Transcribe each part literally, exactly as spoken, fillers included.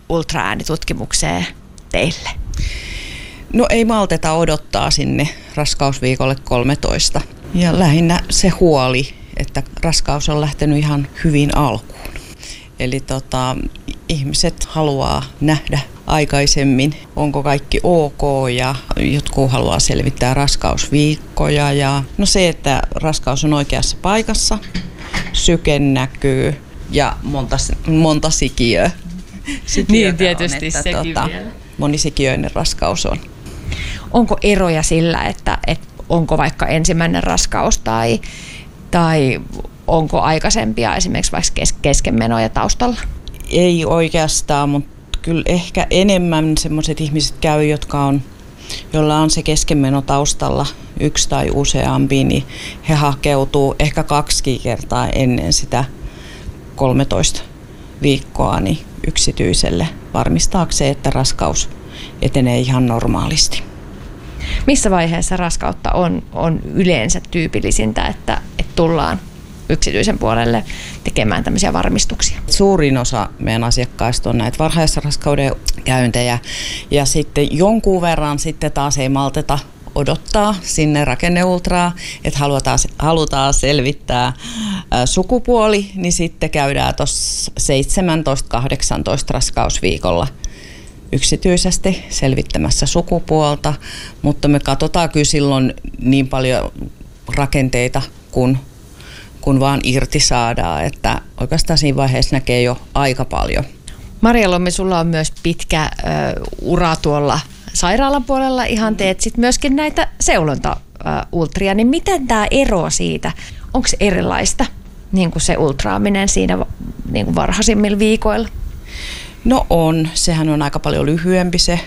ultraäänitutkimukseen teille? No ei malteta odottaa sinne raskausviikolle kolmetoista. Ja lähinnä se huoli, että raskaus on lähtenyt ihan hyvin alkuun. Eli tota, ihmiset haluaa nähdä aikaisemmin, onko kaikki ok, ja jotkut haluaa selvittää raskausviikkoja. Ja no se, että raskaus on oikeassa paikassa, syke näkyy ja monta, monta sikiöä. Niin tietysti on, että sekin tota, vielä. Monisikiöinen raskaus on. Onko eroja sillä, että, että onko vaikka ensimmäinen raskaus tai, tai onko aikaisempia esimerkiksi vaikka kes- keskenmenoja taustalla? Ei oikeastaan, mutta kyllä ehkä enemmän sellaiset ihmiset käy, jotka on, joilla on se keskenmeno taustalla yksi tai useampi, niin he hakeutuu ehkä kaksi kertaa ennen sitä kolmetoista viikkoa niin yksityiselle varmistaakseen, että raskaus etenee ihan normaalisti. Missä vaiheessa raskautta on, on yleensä tyypillisintä, että, että tullaan yksityisen puolelle tekemään tämmöisiä varmistuksia? Suurin osa meidän asiakkaista on näitä varhaisraskauden käyntejä ja sitten jonkun verran sitten taas ei malteta odottaa sinne rakenneultraa, että halutaan, halutaan selvittää ä, sukupuoli, niin sitten käydään tuossa seitsemäntoista kahdeksantoista raskausviikolla yksityisesti selvittämässä sukupuolta, mutta me katsotaan kyllä silloin niin paljon rakenteita, kun, kun vaan irti saadaan, että oikeastaan siinä vaiheessa näkee jo aika paljon. Maria Lommi, sulla on myös pitkä ö, ura tuolla sairaalan puolella, ihan teet sitten myöskin näitä seulonta-ultria, niin miten tämä ero siitä, onko se erilaista niin kuin se ultraaminen siinä niin kuin varhaisimmilla viikoilla? No on, sehän on aika paljon lyhyempi se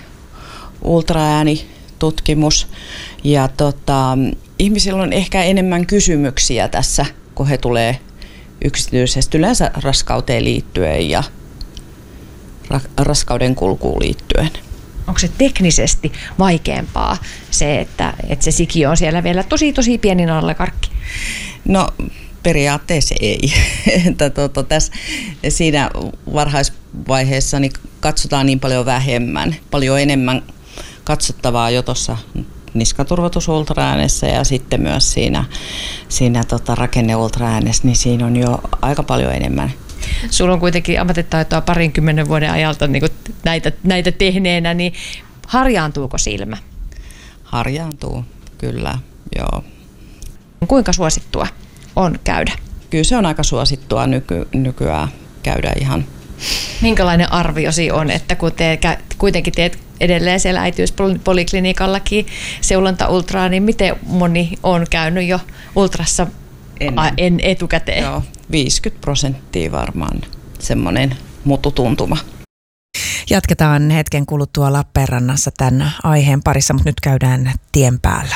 ultraäänitutkimus ja tota, ihmisillä on ehkä enemmän kysymyksiä tässä, kun he tulee yksityisesti yleensä raskauteen liittyen ja ra- raskauden kulkuun liittyen. Onko se teknisesti vaikeampaa se, että, että se sikiö on siellä vielä tosi tosi pieni nallekarkki? No periaatteessa ei. että tuota, tässä, siinä varhaisvaiheessa niin katsotaan niin paljon vähemmän, paljon enemmän katsottavaa jo tuossa niskaturvotusultraäänessä ja sitten myös siinä, siinä tota, rakenneultraäänessä, niin siinä on jo aika paljon enemmän. Sulla on kuitenkin ammattitaitoa parinkymmenen vuoden ajalta niin kuin näitä, näitä tehneenä, niin harjaantuuko silmä? Harjaantuu, kyllä, joo. Kuinka suosittua on käydä? Kyllä se on aika suosittua nyky, nykyään käydä ihan. Minkälainen arviosi on, että kun te kuitenkin teet edelleen siellä äitiyspoliklinikallakin seulonta-ultraa, niin miten moni on käynyt jo ultrassa en etukäteen? Joo, viisikymmentä prosenttia varmaan semmoinen mututuntuma. Jatketaan hetken kuluttua Lappeenrannassa tämän aiheen parissa, mutta nyt käydään tien päällä.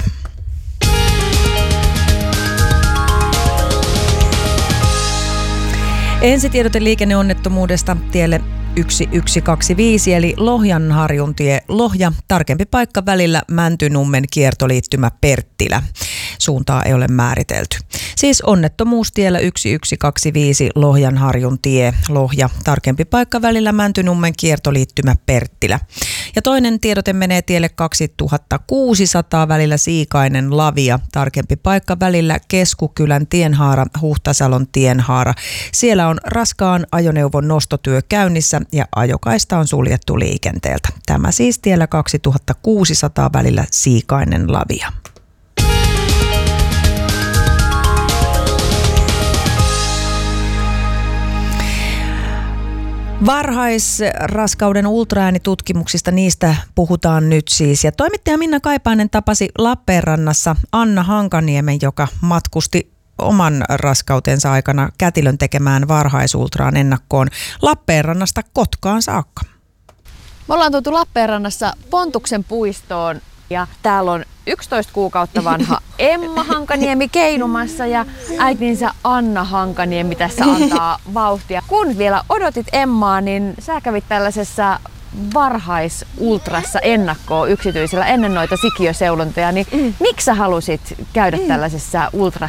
Ensitiedote liikenneonnettomuudesta tielle yksi yksi kaksi viisi eli Lohjanharjuntie Lohja, tarkempi paikka välillä Mäntynummen kiertoliittymä Perttilä. Suuntaa ei ole määritelty. Siis onnettomuus tiellä yksi yksi kaksi viisi Lohjanharjuntie Lohja, tarkempi paikka välillä Mäntynummen kiertoliittymä Perttilä. Ja toinen tiedote menee tielle kaksituhattakuusisataa välillä Siikainen Lavia, tarkempi paikka välillä Keskukylän tienhaara Huhtasalon tienhaara. Siellä on raskaan ajoneuvon nostotyö käynnissä ja ajokaista on suljettu liikenteeltä. Tämä siis tiellä kaksituhattakuusisataa välillä Siikainen Lavia. Varhaisraskauden ultraäänitutkimuksista, niistä puhutaan nyt siis. Ja toimittaja Minna Kaipainen tapasi Lappeenrannassa Anna Hankaniemen, joka matkusti oman raskautensa aikana kätilön tekemään varhaisultraan ennakkoon Lappeenrannasta Kotkaan saakka. Me ollaan tuotu Lappeenrannassa Pontuksen puistoon ja täällä on yksitoista kuukautta vanha Emma Hankaniemi keinumassa ja äitinsä Anna Hankaniemi tässä antaa vauhtia. Kun vielä odotit Emmaa, niin sä kävit tällaisessa varhaisultrassa ennakkoon yksityisellä ennen noita sikiöseulontoja, niin mm. miksi sä halusit käydä mm. tällaisessa ultrassa?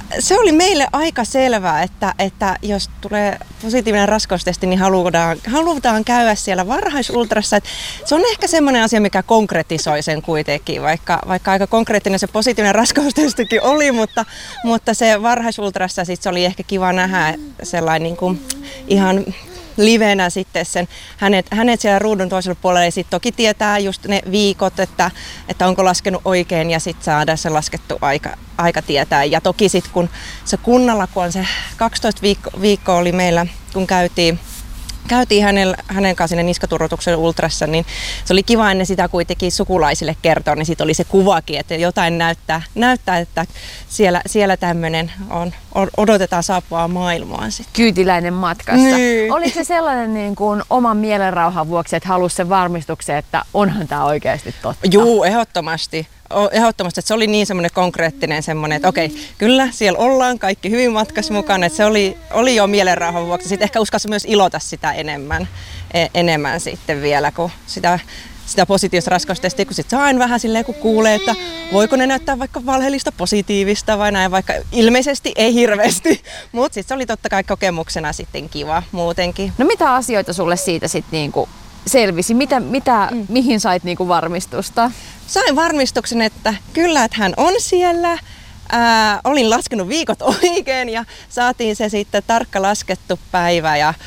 Se oli meille aika selvää, että, että jos tulee positiivinen raskaustesti, niin halutaan, halutaan käydä siellä varhaisultrassa. Että se on ehkä semmoinen asia, mikä konkretisoi sen kuitenkin, vaikka, vaikka aika konkreettinen se positiivinen raskaustestikin oli, mutta, mutta se varhaisultrassa sit se oli ehkä kiva nähdä sellainen niin kuin ihan livenä sitten sen, hänet, hänet siellä ruudun toisella puolella ja sitten toki tietää just ne viikot, että, että onko laskenut oikein ja sitten saada se laskettu aika, aika tietää. Ja toki sitten kun se kunnalla, kun on se kaksitoista viikko, viikkoa oli meillä, kun käytiin, käytiin hänen, hänen kanssa sinne niskaturvotuksen ultrassa, niin se oli kiva ennen sitä kuitenkin sukulaisille kertoa, niin sitten oli se kuvakin, että jotain näyttää, näyttää että siellä, siellä tämmöinen on, odotetaan saapua maailmaan sitten. Kyytiläinen matkassa. Niin. Oliko se sellainen niin kuin oman mielenrauhan vuoksi, että halusi sen varmistuksen, että onhan tämä oikeasti totta? Juu, ehdottomasti. Ehdottomasti, että se oli niin semmoinen konkreettinen semmoinen, että okei, kyllä siellä ollaan kaikki hyvin matkassa mukana, että se oli, oli jo mielenrauhan vuoksi. Sitten ehkä uskalsi myös ilota sitä enemmän, enemmän sitten vielä, kun sitä, sitä positiivista raskaustestiä, kun sitten sain vähän silleen, kun kuulee, että voiko ne näyttää vaikka valheellista positiivista vai näin, vaikka ilmeisesti ei hirveästi, mutta sitten se oli totta kai kokemuksena sitten kiva muutenkin. No mitä asioita sulle siitä sitten niinku selvisi? Mitä, mitä, mm. Mihin sait niinku varmistusta? Sain varmistuksen, että kyllä, että hän on siellä. Ää, olin laskenut viikot oikein ja saatiin se sitten tarkka laskettu päivä. Ja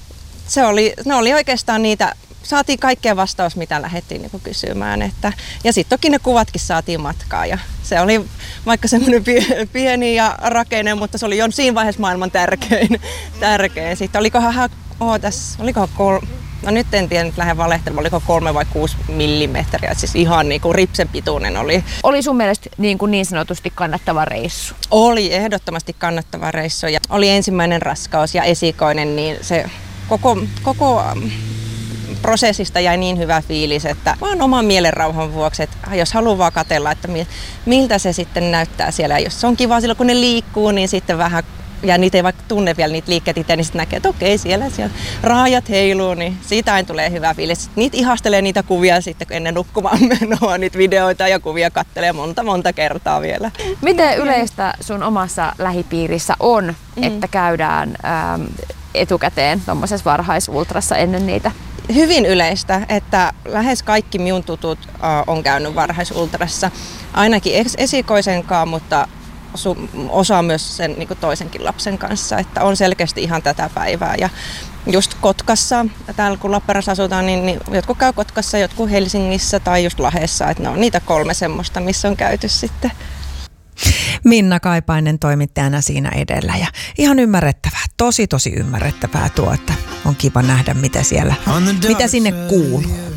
se oli, ne oli oikeastaan niitä, saatiin kaikkea vastaus, mitä lähdettiin niin kuin kysymään. Että, ja sitten toki ne kuvatkin saatiin matkaa. Ja se oli vaikka semmoinen pieni ja rakenne, mutta se oli jo siinä vaiheessa maailman tärkein. tärkein. Sitten olikohan, oh, tässä, olikohan kolme. No nyt en tiedä, nyt lähden valehtelemaan, oliko kolme vai kuusi millimetriä, siis ihan niin kuin ripsen pituinen oli. Oli sun mielestä niin, kuin niin sanotusti kannattava reissu? Oli ehdottomasti kannattava reissu ja oli ensimmäinen raskaus ja esikoinen, niin se koko, koko prosessista jäi niin hyvä fiilis, että vaan oman mielenrauhan vuoksi, että jos haluaa vaan katsella, että miltä se sitten näyttää siellä. Jos se on kiva silloin, kun ne liikkuu, niin sitten vähän ja niitä ei vaikka tunne vielä niitä liikkeitä itse, niin sitten näkee, että okei, siellä, siellä raajat heiluu, niin siitä aina tulee hyvä fiilis. Niitä ihastelee niitä kuvia sitten ennen nukkumaan menoa, niitä videoita ja kuvia kattelee monta monta kertaa vielä. Miten yleistä sun omassa lähipiirissä on, mm. että käydään äm, etukäteen tuommoisessa varhaisultrassa ennen niitä? Hyvin yleistä, että lähes kaikki minun tutut äh, on käynyt varhaisultrassa, ainakin esikoisenkaan, mutta osa myös sen niin kuin toisenkin lapsen kanssa, että on selkeästi ihan tätä päivää. Ja just Kotkassa, täällä kun Lappeenrannassa asutaan, niin, niin jotkut käy Kotkassa, jotkut Helsingissä tai just Lahdessa, että ne on niitä kolme semmoista, missä on käyty sitten. Minna Kaipainen toimittajana siinä edellä ja ihan ymmärrettävää, tosi tosi ymmärrettävää tuo, että on kiva nähdä mitä siellä, mitä sinne kuuluu.